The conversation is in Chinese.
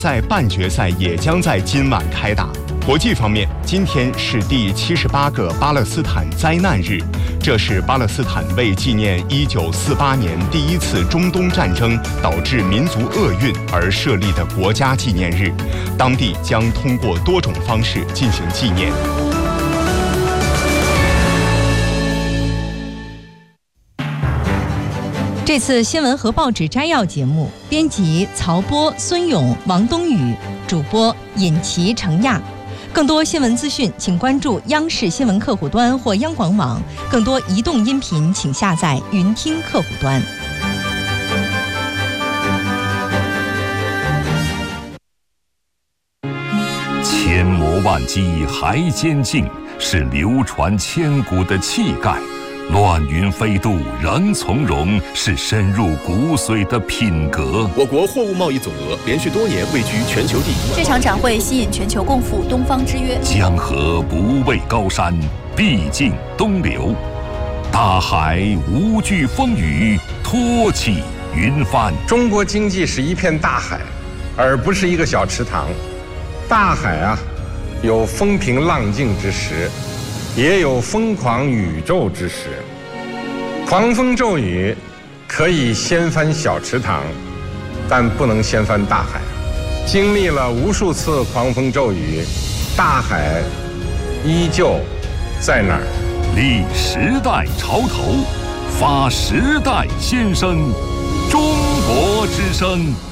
在半决赛也将在今晚开打。国际方面，今天是第78个巴勒斯坦灾难日，这是巴勒斯坦为纪念1948年第一次中东战争导致民族厄运而设立的国家纪念日，当地将通过多种方式进行纪念。 这次新闻和报纸摘要节目，编辑曹波、孙勇、王东宇，主播尹奇、程亚。更多新闻资讯，请关注央视新闻客户端或央广网。更多移动音频，请下载云听客户端。 千磨万击还坚劲，是流传千古的气概。乱云飞渡仍从容，是深入骨髓的品格。 我国货物贸易总额连续多年位居全球第一。 这场展会吸引全球共赴东方之约。 江河不畏高山，必尽东流。大海无惧风雨，托起云帆。 中国经济是一片大海，而不是一个小池塘。大海啊，有风平浪静之时，也有疯狂宇宙之时。狂风骤雨可以掀翻小池塘，但不能掀翻大海。经历了无数次狂风骤雨，大海依旧在那儿。 立时代潮头，发时代先声，中国之声。